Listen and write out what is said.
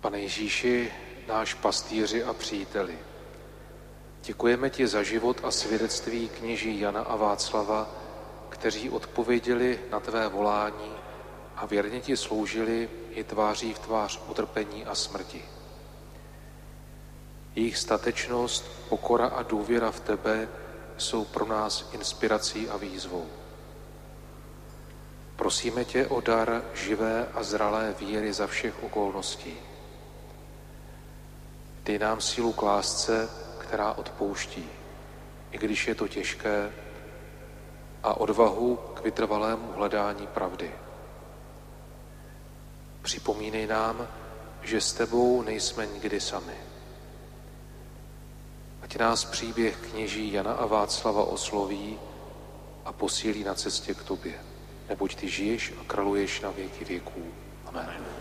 Pane Ježíši, náš pastýři a příteli, děkujeme ti za život a svědectví kněží Jana a Václava, kteří odpověděli na tvé volání a věrně ti sloužili i tváří v tvář utrpení a smrti. Jejich statečnost, pokora a důvěra v tebe jsou pro nás inspirací a výzvou. Prosíme tě o dar živé a zralé víry za všech okolností. Dej nám sílu k lásce, která odpouští, i když je to těžké, a odvahu k vytrvalému hledání pravdy. Připomínej nám, že s tebou nejsme nikdy sami. Ať nás příběh kněží Jana a Václava osloví a posílí na cestě k tobě, neboť ty žiješ a králuješ na věky věků. Amen.